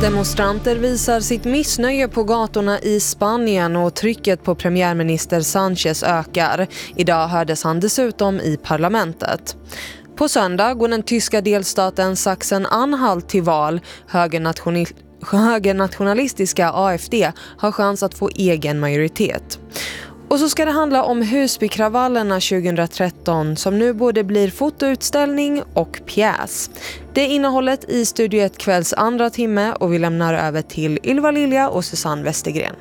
Demonstranter visar sitt missnöje på gatorna i Spanien och trycket på premiärminister Sánchez ökar. Idag hördes han dessutom i parlamentet. På söndag går den tyska delstaten Sachsen-Anhalt till val. Högernationalistiska AfD har chans att få egen majoritet. Och så ska det handla om Husbykravallerna 2013 som nu både blir fotoutställning och pjäs. Det är innehållet i Studio 1 kvälls andra timme och vi lämnar över till Ylva Lilja och Susanne Westergren.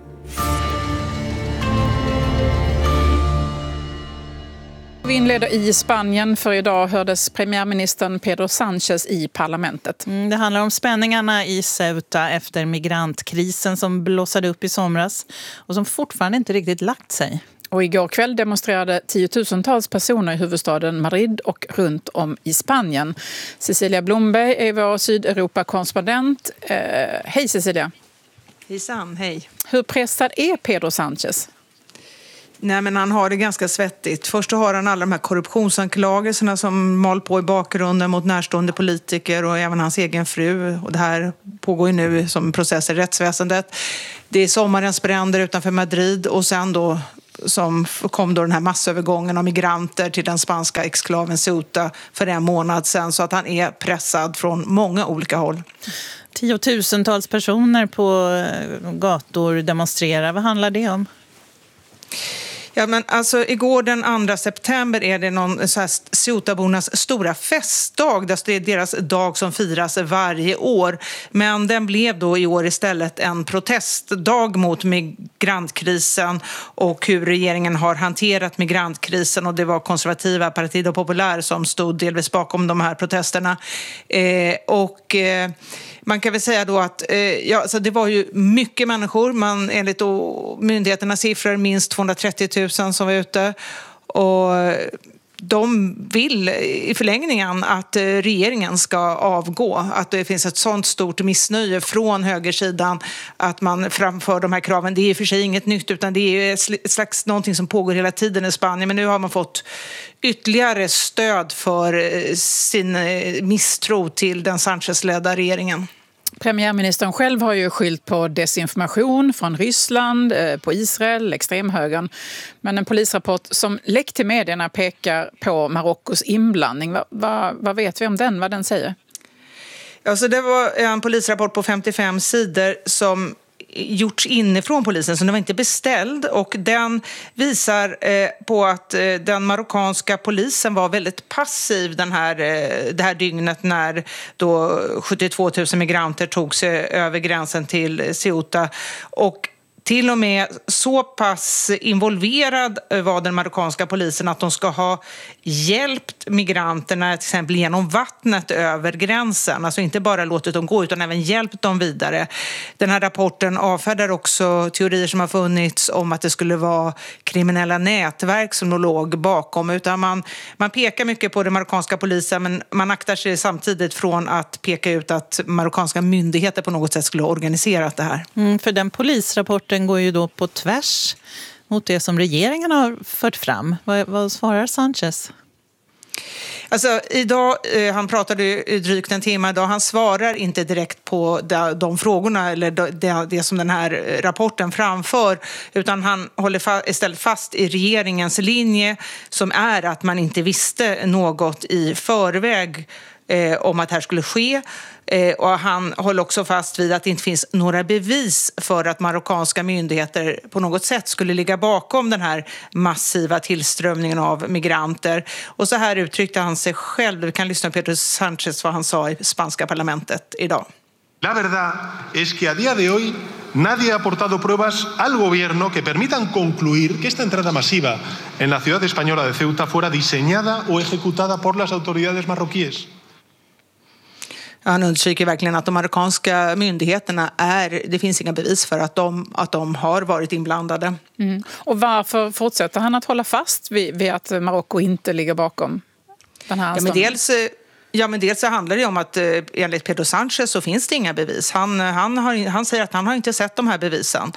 Vi inleder i Spanien, för idag hördes premiärministern Pedro Sánchez i parlamentet. Det handlar om spänningarna i Ceuta efter migrantkrisen som blossade upp i somras och som fortfarande inte riktigt lagt sig. Och igår kväll demonstrerade tiotusentals personer i huvudstaden Madrid och runt om i Spanien. Cecilia Blomberg är vår Sydeuropa-korrespondent. Hej Cecilia. Hejsan, hej. Hur pressad är Pedro Sánchez? Nej, men han har det ganska svettigt. Först har han alla de här korruptionsanklagelserna som mal på i bakgrunden mot närstående politiker och även hans egen fru. Och det här pågår ju nu som process i rättsväsendet. Det är sommarens bränder utanför Madrid och sen då som kom då den här massövergången av migranter till den spanska exklaven Ceuta för en månad sedan, så att han är pressad från många olika håll. Tiotusentals personer på gator demonstrerar. Vad handlar det om? Ja, men alltså igår den 2 september är det någon så här Ceuta-bornas stora festdag. Det är deras dag som firas varje år. Men den blev då i år istället en protestdag mot migrantkrisen och hur regeringen har hanterat migrantkrisen. Och det var konservativa Partido Popular som stod delvis bakom de här protesterna. Man kan väl säga då att så det var ju mycket människor. Enligt myndigheternas siffror minst 230 000 som var ute. Och de vill i förlängningen att regeringen ska avgå. Att det finns ett sånt stort missnöje från högersidan att man framför de här kraven. Det är i och för sig inget nytt, utan det är ett slags någonting som pågår hela tiden i Spanien. Men nu har man fått ytterligare stöd för sin misstro till den Sánchez-ledda regeringen. Premiärministern själv har ju skyllt på desinformation från Ryssland, på Israel, extremhögern. Men en polisrapport som läckt till medierna pekar på Marockos inblandning. Vad vet vi om den? Vad den säger? Alltså det var en polisrapport på 55 sidor som gjorts inifrån polisen, så den var inte beställd, och den visar på att den marockanska polisen var väldigt passiv det här dygnet när då 72 000 migranter tog sig över gränsen till Ceuta. Och till och med så pass involverad var den marockanska polisen att de ska ha hjälpt migranterna till exempel genom vattnet över gränsen. Alltså inte bara låtit dem gå utan även hjälpt dem vidare. Den här rapporten avfärdar också teorier som har funnits om att det skulle vara kriminella nätverk som låg bakom. Utan man pekar mycket på den marockanska polisen, men man aktar sig samtidigt från att peka ut att marockanska myndigheter på något sätt skulle ha organiserat det här. För den polisrapporten går ju då på tvärs mot det som regeringen har fört fram. Vad svarar Sánchez? Alltså idag, han pratade drygt en timme idag, han svarar inte direkt på de frågorna eller det som den här rapporten framför, utan han håller istället fast i regeringens linje som är att man inte visste något i förväg om att det här skulle ske. Och han håller också fast vid att det inte finns några bevis för att marockanska myndigheter på något sätt skulle ligga bakom den här massiva tillströmningen av migranter. Och så här uttryckte han sig själv. Vi kan lyssna på Pedro Sánchez vad han sa i spanska parlamentet idag. La verdad es que a día de hoy nadie ha aportado pruebas al gobierno que permitan concluir que esta entrada masiva en la ciudad española de Ceuta fuera diseñada o ejecutada por las autoridades marroquíes. Han understryker verkligen att de marockanska myndigheterna det finns inga bevis för att de har varit inblandade. Mm. Och varför fortsätter han att hålla fast vid att Marocko inte ligger bakom den här men Ja, men dels så handlar det om att enligt Pedro Sánchez så finns det inga bevis. Han säger att han har inte sett de här bevisen.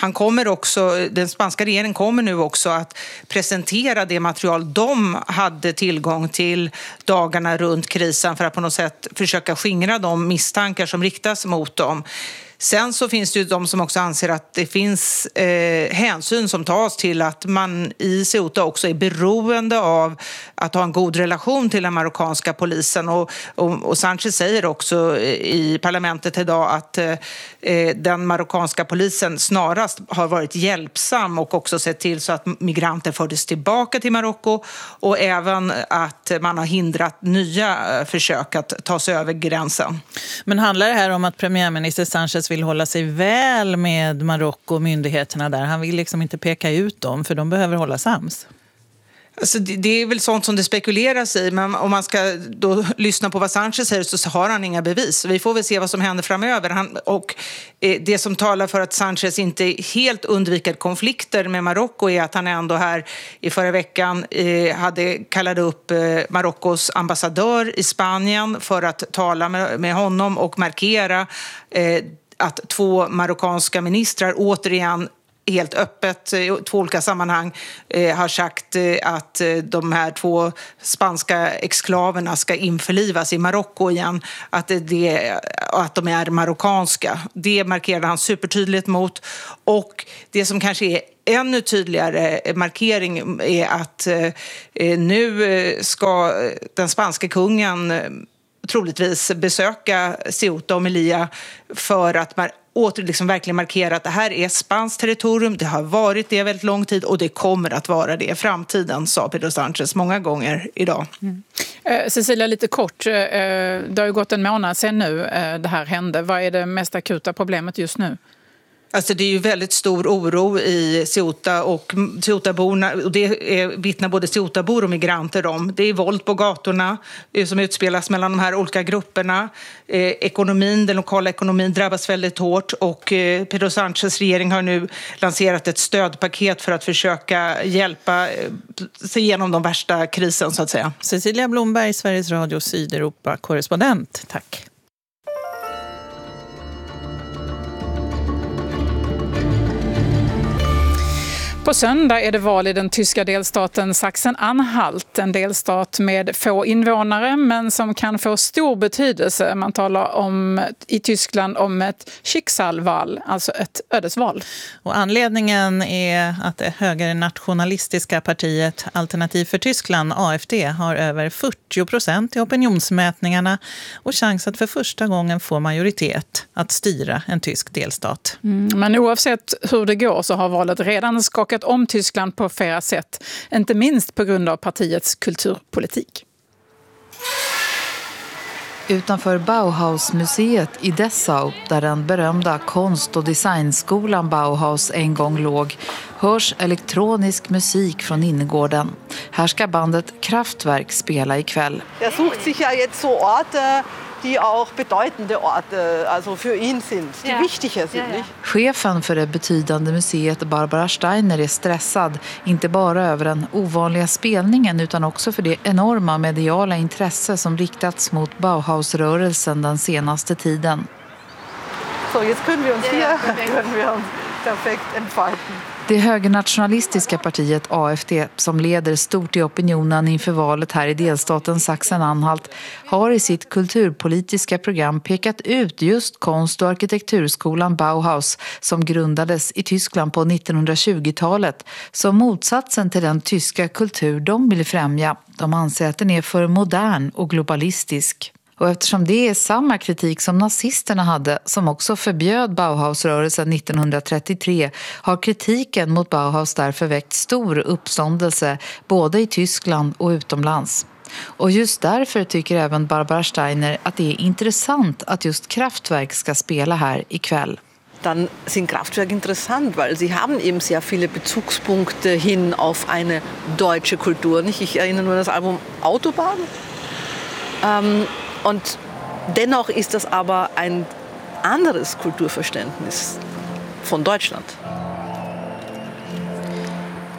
Den spanska regeringen kommer nu också att presentera det material de hade tillgång till dagarna runt krisen för att på något sätt försöka skingra de misstankar som riktas mot dem. Sen så finns det ju de som också anser att det finns hänsyn som tas till att man i Ceuta också är beroende av att ha en god relation till den marockanska polisen. Och Sanchez säger också i parlamentet idag att den marockanska polisen snarast har varit hjälpsam och också sett till så att migranter fördes tillbaka till Marocko och även att man har hindrat nya försök att ta sig över gränsen. Men handlar det här om att premiärminister Sanchez vill hålla sig väl med Marocko och myndigheterna där? Han vill liksom inte peka ut dem för de behöver hålla sams. Alltså det är väl sånt som det spekuleras i, men om man ska då lyssna på vad Sanchez säger så har han inga bevis. Vi får väl se vad som händer framöver. Det som talar för att Sanchez inte helt undviker konflikter med Marocko är att han ändå här i förra veckan kallade upp Marockos ambassadör i Spanien för att tala med honom och markera att 2 marockanska ministrar återigen helt öppet i 2 olika sammanhang har sagt att de här 2 spanska exklaverna ska införlivas i Marocko igen, att de är marockanska. Det markerade han supertydligt mot, och det som kanske är ännu tydligare markering är att nu ska den spanska kungen troligtvis besöka Ceuta och Melilla för att verkligen markera att det här är spanskt territorium. Det har varit det väldigt lång tid och det kommer att vara det i framtiden, sa Pedro Sánchez många gånger idag. Cecilia, lite kort. Det har ju gått en månad sedan nu det här hände. Vad är det mest akuta problemet just nu? Alltså det är ju väldigt stor oro i Ceuta och Ceutaborna, och det vittnar både Ceutabor och migranter om. Det är våld på gatorna som utspelas mellan de här olika grupperna. Den lokala ekonomin drabbas väldigt hårt, och Pedro Sánchez regering har nu lanserat ett stödpaket för att försöka hjälpa sig igenom de värsta krisen, så att säga. Cecilia Blomberg, Sveriges Radio Sydeuropa-korrespondent. Tack. På söndag är det val i den tyska delstaten Sachsen-Anhalt, en delstat med få invånare men som kan få stor betydelse. Man talar i Tyskland om ett Schicksalswahl, alltså ett ödesval. Och anledningen är att det högernationalistiska partiet Alternativ för Tyskland, AFD, har över 40% i opinionsmätningarna och chans att för första gången få majoritet att styra en tysk delstat. Men oavsett hur det går så har valet redan skakat om Tyskland på flera sätt, inte minst på grund av partiets kulturpolitik. Utanför Bauhausmuseet i Dessau, där den berömda konst- och designskolan Bauhaus en gång låg, hörs elektronisk musik från innergården. Här ska bandet Kraftwerk spela ikväll. Sucht sich ja jetzt så Orte die auch bedeutende Orte, alltså för ihn sind, die wichtiger sind. Ja. Chefen för det betydande museet Barbara Steiner är stressad, inte bara över den ovanliga spelningen utan också för det enorma mediala intresse som riktats mot Bauhausrörelsen den senaste tiden. Så, jetzt können wir uns hier perfekt entfalten. Det högernationalistiska partiet AFD, som leder stort i opinionen inför valet här i delstaten Sachsen-Anhalt, har i sitt kulturpolitiska program pekat ut just konst- och arkitekturskolan Bauhaus, som grundades i Tyskland på 1920-talet, som motsatsen till den tyska kultur de vill främja. De anser att den är för modern och globalistisk. Och eftersom det är samma kritik som nazisterna hade, som också förbjöd Bauhausrörelsen 1933, har kritiken mot Bauhaus därför väckt stor uppståndelse både i Tyskland och utomlands. Och just därför tycker även Barbara Steiner att det är intressant att just Kraftwerk ska spela här ikväll. Dann sind Kraftwerk interessant, weil sie haben eben sehr viele Bezugspunkte hin auf eine deutsche Kultur. Ich erinnere nur an das Album Autobahn. Und dennoch ist das aber ein anderes Kulturverständnis von Deutschland.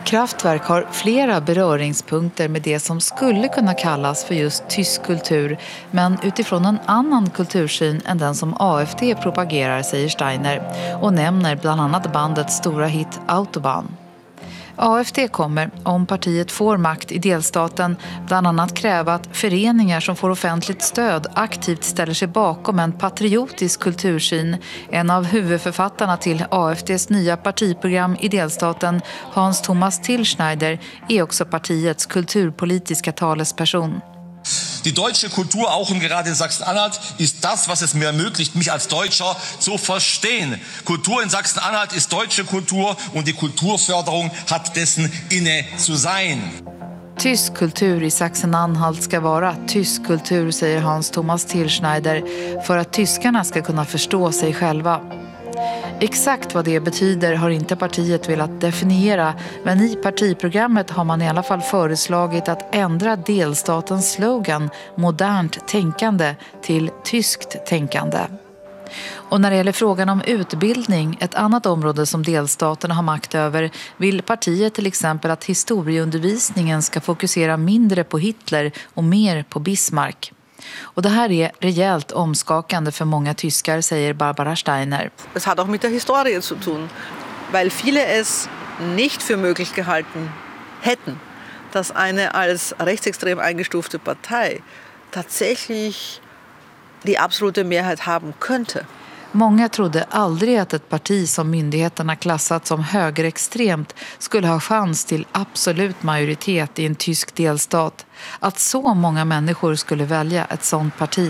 Kraftwerk har flera beröringspunkter med det som skulle kunna kallas för just tysk kultur, men utifrån en annan kultursyn än den som AfD propagerar, säger Steiner, och nämner bland annat bandets stora hit Autobahn. AfD kommer, om partiet får makt i delstaten, bland annat kräva att föreningar som får offentligt stöd aktivt ställer sig bakom en patriotisk kultursyn. En av huvudförfattarna till AfDs nya partiprogram i delstaten, Hans Thomas Tilschneider, är också partiets kulturpolitiska talesperson. Die deutsche Kultur, auch und gerade in Sachsen-Anhalt, ist das, was es mir ermöglicht, mich als Deutscher zu verstehen. Kultur in Sachsen-Anhalt ist deutsche Kultur und die Kulturförderung hat dessen inne zu sein. Tysk kultur i Sachsen-Anhalt ska vara tysk kultur, säger Hans Thomas Tilschneider, för att tyskarna ska kunna förstå sig själva. Exakt vad det betyder har inte partiet velat definiera, men i partiprogrammet har man i alla fall föreslagit att ändra delstatens slogan modernt tänkande till tyskt tänkande. Och när det gäller frågan om utbildning, ett annat område som delstaterna har makt över, vill partiet till exempel att historieundervisningen ska fokusera mindre på Hitler och mer på Bismarck. Och det här är rejält omskakande för många tyskar, säger Barbara Steiner. Es hat auch mit der Historie zu tun, weil viele es nicht für möglich gehalten hätten, dass eine als rechtsextrem eingestufte Partei tatsächlich die absolute Mehrheit haben könnte. Många trodde aldrig att ett parti som myndigheterna klassat som högerextremt skulle ha chans till absolut majoritet i en tysk delstat. Att så många människor skulle välja ett sådant parti.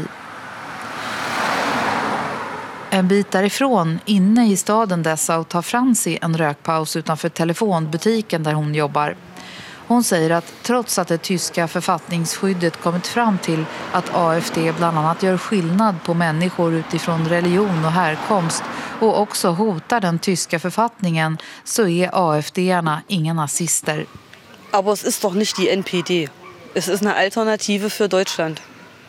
En bit därifrån, inne i staden Dessau, tar Franzi en rökpaus utanför telefonbutiken där hon jobbar. Hon säger att trots att det tyska författningsskyddet kommit fram till att AfD bland annat gör skillnad på människor utifrån religion och härkomst och också hotar den tyska författningen, så är AfD-arna inga nazister. Aber es ist doch nicht die NPD. Es ist eine Alternative für Deutschland.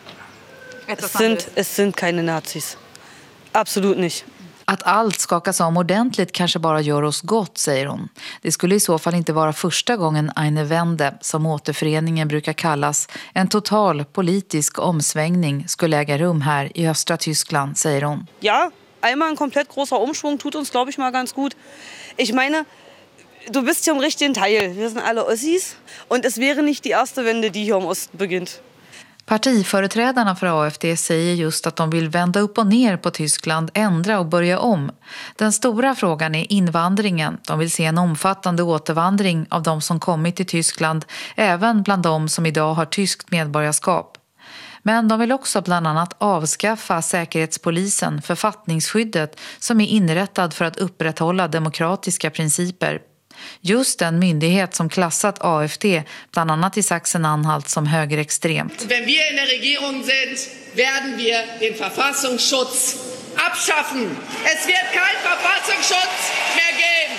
Es sind keine Nazis. Absolut nicht. Att allt skakas om ordentligt kanske bara gör oss gott, säger hon. Det skulle i så fall inte vara första gången eine Wende, som återföreningen brukar kallas, en total politisk omsvängning skulle äga rum här i östra Tyskland, säger hon. Ja, einmal en komplett großer Umschwung tut uns, glaube ich, mal ganz gut. Ich meine, du bist hier im richtigen Teil. Wir sind alle Ossis und es wäre nicht die erste Wende, die hier im Osten beginnt. Partiföreträdarna för AfD säger just att de vill vända upp och ner på Tyskland, ändra och börja om. Den stora frågan är invandringen. De vill se en omfattande återvandring av de som kommit till Tyskland, även bland de som idag har tyskt medborgarskap. Men de vill också bland annat avskaffa säkerhetspolisen, författningsskyddet, som är inrättad för att upprätthålla demokratiska principer. Just den myndighet som klassat AfD, bland annat i Sachsen-Anhalt, som högerextremt. Wenn wir in der Regierung sind, werden wir den Verfassungsschutz abschaffen. Es wird kein Verfassungsschutz mehr geben.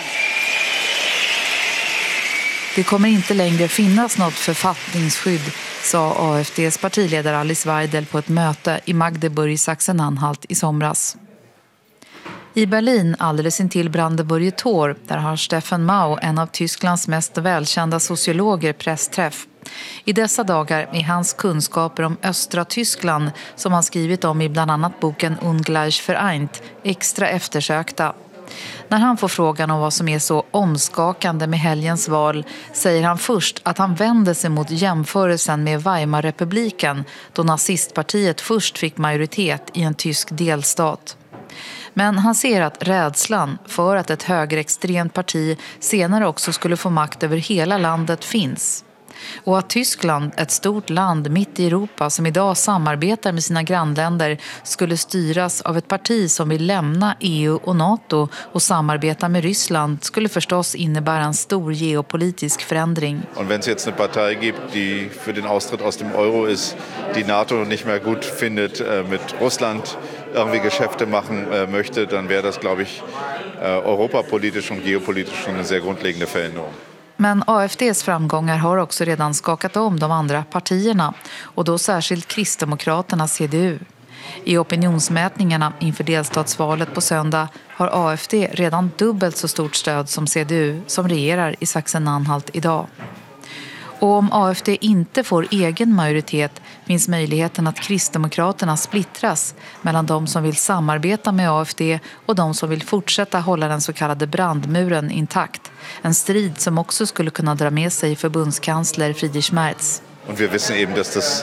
Det kommer inte längre finnas något författningsskydd, sa AfDs partiledare Alice Weidel på ett möte i Magdeburg i Sachsen-Anhalt i somras. I Berlin, alldeles intill Brandenburger Tor, där har Steffen Mau, en av Tysklands mest välkända sociologer, pressträff. I dessa dagar är hans kunskaper om östra Tyskland, som han skrivit om i bland annat boken Ungleich vereint, extra eftersökta. När han får frågan om vad som är så omskakande med helgens val, säger han först att han vänder sig mot jämförelsen med Weimarrepubliken, då nazistpartiet först fick majoritet i en tysk delstat. Men han ser att rädslan för att ett högerextremt parti senare också skulle få makt över hela landet finns. Och att Tyskland, ett stort land mitt i Europa som idag samarbetar med sina grannländer, skulle styras av ett parti som vill lämna EU och NATO och samarbeta med Ryssland skulle förstås innebära en stor geopolitisk förändring. Och wenn es jetzt eine Partei gibt, die für den Austritt aus dem Euro ist, die NATO nicht mehr gut findet, mit Russland irgendwie Geschäfte machen möchte, dann wäre das, glaube ich, europapolitisch und geopolitisch eine sehr grundlegende Veränderung. Men AfDs framgångar har också redan skakat om de andra partierna, och då särskilt Kristdemokraterna CDU. I opinionsmätningarna inför delstatsvalet på söndag har AfD redan dubbelt så stort stöd som CDU som regerar i Sachsen-Anhalt idag. Och om AfD inte får egen majoritet finns möjligheten att Kristdemokraterna splittras mellan de som vill samarbeta med AfD och de som vill fortsätta hålla den så kallade brandmuren intakt. En strid som också skulle kunna dra med sig förbundskansler Friedrich Merz. Und wir wissen eben, dass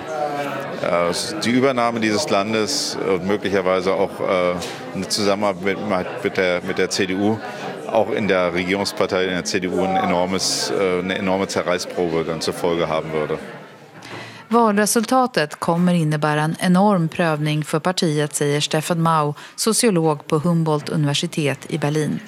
die Übernahme dieses Landes und möglicherweise auch eine Zusammenarbeit mit der CDU auch in der Regierungspartei, in der CDU, eine enorme Zerreißprobe dann zur Folge haben würde. Valresultatet kommer innebära en enorm prövning för partiet, säger Stefan Mau, sociolog på Humboldt-universitet i Berlin.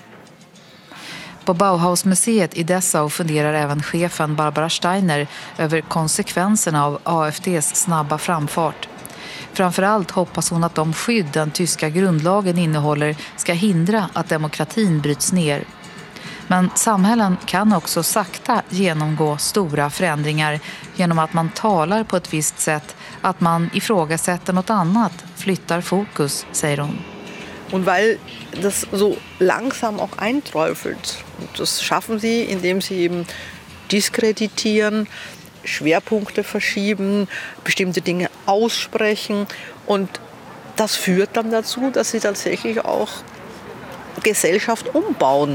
På Bauhausmuseet i Dessau funderar även chefen Barbara Steiner över konsekvenserna av AfDs snabba framfart. Framförallt hoppas hon att de skydd den tyska grundlagen innehåller ska hindra att demokratin bryts ner. Men samhällen kan också sakta genomgå stora förändringar genom att man talar på ett visst sätt, att man ifrågasätter något annat, flyttar fokus, säger hon. Und weil das so langsam auch einträufelt. Und das schaffen sie, indem sie eben diskreditieren, Schwerpunkte verschieben, bestimmte Dinge aussprechen. Und das führt dann dazu, dass sie tatsächlich auch Gesellschaft umbauen.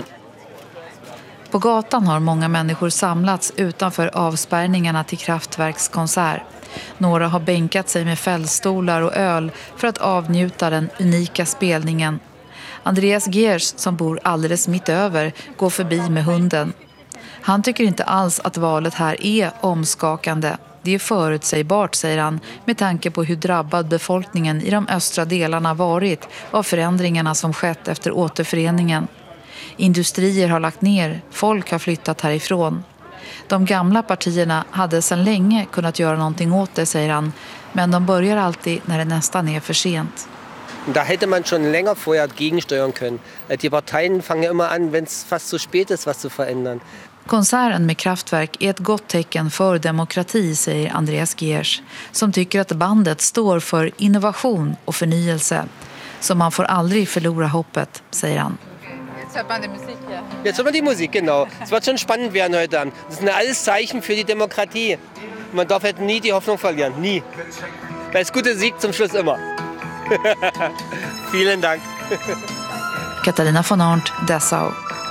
På gatan har många människor samlats utanför avspärrningarna till Kraftwerkskonsert. Några har bänkat sig med fällstolar och öl för att avnjuta den unika spelningen. Andreas Gers, som bor alldeles mitt över, går förbi med hunden. Han tycker inte alls att valet här är omskakande. Det är förutsägbart, säger han, med tanke på hur drabbad befolkningen i de östra delarna varit av förändringarna som skett efter återföreningen. Industrier har lagt ner, folk har flyttat härifrån. De gamla partierna hade sedan länge kunnat göra någonting åt det, säger han, men de börjar alltid när det nästan är för sent. Da hätte man schon länger vorher gegensteuern können. Die Parteien fangen immer an, wenn es fast zu spät ist, was zu verändern. Konserten med Kraftwerk är ett gott tecken för demokrati, säger Andreas Gers, som tycker att bandet står für innovation och förnyelse. Så man får aldrig förlora hoppet, säger han. Jetzt hört man die Musik, ja. Jetzt hört man die Musik, genau. Es wird schon spannend werden heute Abend. Das sind alles Zeichen für die Demokratie. Man darf halt nie die Hoffnung verlieren, nie. Weil das Gute siegt zum Schluss immer. Vielen Dank. Katarina von Arndt, Dessau.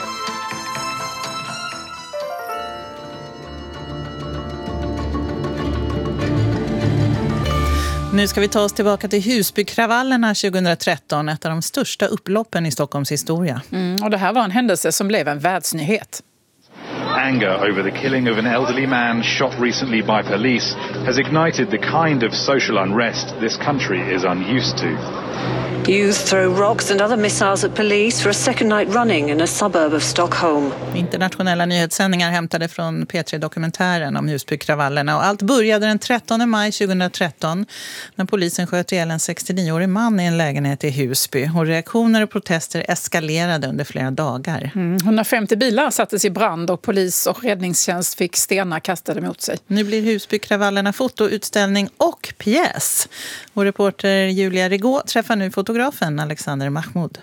Nu ska vi ta oss tillbaka till Husbykravallerna 2013, ett av de största upploppen i Stockholms historia. Och det här var en händelse som blev en världsnyhet. Anger over the killing of an elderly man shot recently by police has ignited the kind of social unrest this country is unused to. Youth throw rocks and other missiles at police for a second night running in a suburb of Stockholm. Internationella nyhetssändningar hämtade från P3-dokumentären om Husbykravallerna. Och allt började den 13 maj 2013 när polisen sköt ihjäl en 69-årig man i en lägenhet i Husby. Och reaktioner och protester eskalerade under flera dagar. 150 bilar sattes i brand och polis och räddningstjänst fick stenar kastade mot sig. Nu blir Husbykravallerna fotoutställning och pjäs. Och reporter Julia Rigaud träffar nu fotografen Alexander Mahmoud.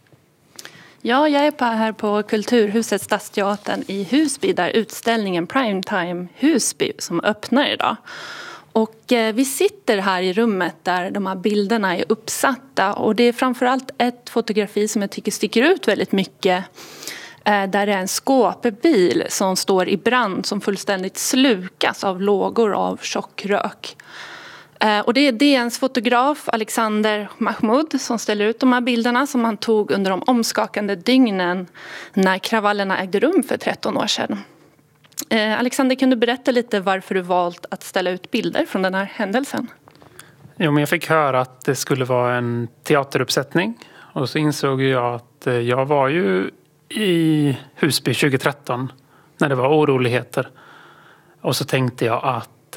Ja, jag är här på Kulturhuset Stadsteatern i Husby där utställningen Primetime Husby som öppnar idag. Och vi sitter här i rummet där de här bilderna är uppsatta och det är framförallt ett fotografi som jag tycker sticker ut väldigt mycket. Där det är en skåpbil som står i brand som fullständigt slukas av lågor av tjockrök. Och det är DNs fotograf Alexander Mahmoud som ställer ut de här bilderna som han tog under de omskakande dygnen när kravallerna ägde rum för 13 år sedan. Alexander, kan du berätta lite varför du valt att ställa ut bilder från den här händelsen? Jo, men jag fick höra att det skulle vara en teateruppsättning och så insåg jag att jag var ju i Husby 2013 när det var oroligheter. Och så tänkte jag att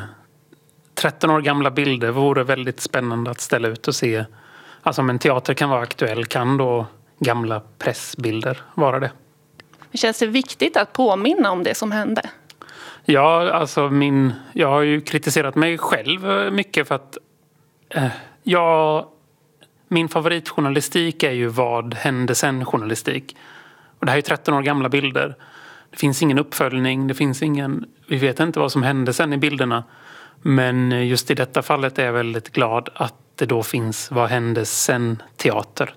13 år gamla bilder vore väldigt spännande att ställa ut och se. Alltså om en teater kan vara aktuell kan då gamla pressbilder vara det. Känns det viktigt att påminna om det som hände? Ja, alltså jag har ju kritiserat mig själv mycket för att Min favoritjournalistik är ju vad hände sen journalistik. Och det här är 13 år gamla bilder. Det finns ingen uppföljning, vi vet inte vad som hände sen i bilderna. Men just i detta fallet är jag väldigt glad att det då finns vad hände sen teater.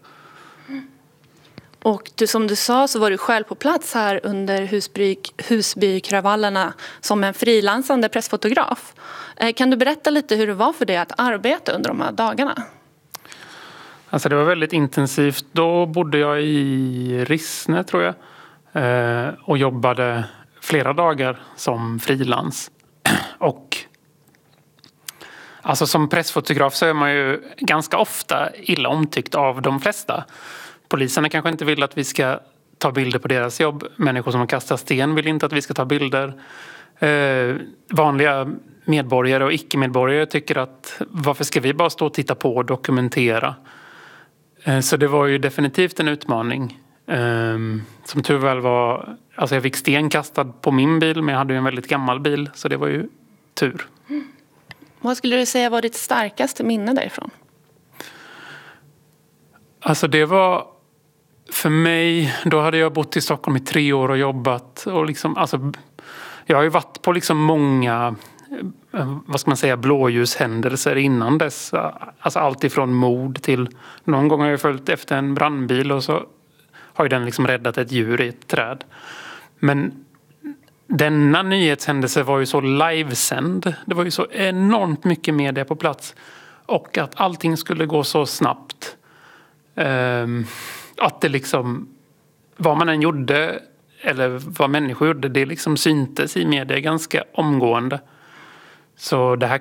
Och som du sa så var du själv på plats här under Husbykravallerna som en frilansande pressfotograf. Kan du berätta lite hur det var för dig att arbeta under de här dagarna? Alltså det var väldigt intensivt. Då bodde jag i Rissne tror jag. Och jobbade flera dagar som frilans. Och alltså som pressfotograf så är man ju ganska ofta illa omtyckt av de flesta. Poliserna kanske inte vill att vi ska ta bilder på deras jobb. Människor som kastar sten vill inte att vi ska ta bilder. Vanliga medborgare och icke-medborgare tycker att varför ska vi bara stå och titta på och dokumentera? Så det var ju definitivt en utmaning. Som tur väl var, alltså jag fick sten kastad på min bil men jag hade ju en väldigt gammal bil så det var ju tur. Vad skulle du säga var ditt starkaste minne därifrån? Alltså det var för mig, då hade jag bott i Stockholm i 3 år och jobbat och liksom, alltså jag har ju varit på liksom många, vad ska man säga, blåljushändelser innan dess. Alltså allt ifrån mord till, någon gång har jag följt efter en brandbil och så har ju den liksom räddat ett djur i ett träd. Men denna nyhetshändelse var ju så livesänd. Det var ju så enormt mycket media på plats. Och att allting skulle gå så snabbt. Att det liksom, vad man än gjorde eller vad människor gjorde, det liksom syntes i media ganska omgående. Så det här